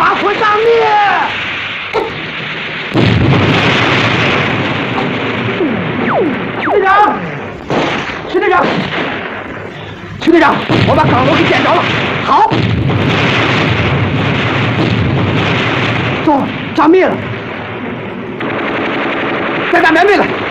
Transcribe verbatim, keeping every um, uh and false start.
把火炸灭！徐队长，徐队长，徐队长，我把岗楼给点着了。好，走，炸灭了，再打苗灭了。